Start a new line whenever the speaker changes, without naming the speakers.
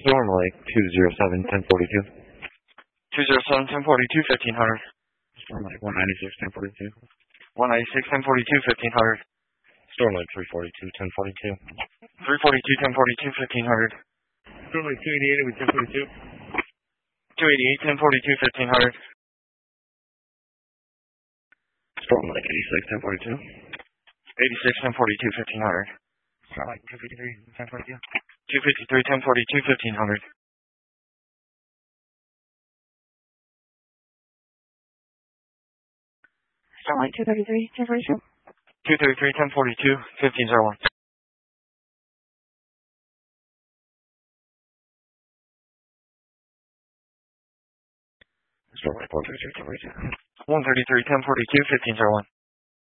Storm Lake 207-1042.
207-1042, 1500.
Storm Lake 196-1042.
196-1042, 1500.
Storm Lake 342-1042.
342-1042, 1500.
Storm Lake 288-1042.
288-1042, 1500.
Storm Lake 86-1042.
86-1042, 1500.
Storm Lake 253-1042.
253-1042, 1500.
Storm Lake 233-1042.
233-1042, 1501.
Storm Lake 133-1042.
133-1042, 1501.